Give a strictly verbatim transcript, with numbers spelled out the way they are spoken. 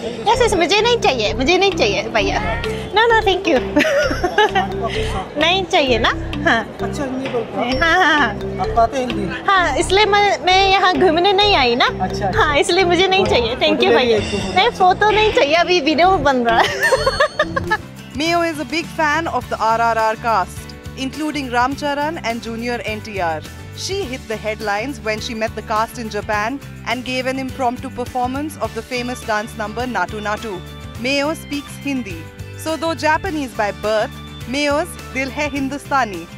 Yes yes, मुझे नहीं चाहिए, मुझे नहीं चाहिए भैया। No no thank you. नहीं चाहिए ना। हाँ अच्छा हिंदी बोलते हो? हाँ हाँ हाँ आप आते हैं हिंदी? हाँ, इसलिए मैं मैं यहाँ घूमने नहीं आई ना। अच्छा। हाँ, इसलिए मुझे नहीं चाहिए। थैंक यू भैया। नहीं, फोटो नहीं चाहिए, अभी वीडियो बन रहा है। Mayo is a big fan of the R R R cast, including Ram Charan and Junior N T R. She hit the headlines when she met the cast in Japan and gave an impromptu performance of the famous dance number Natu Natu. Mayo speaks Hindi, so though Japanese by birth, Mayo's dil hai Hindustani.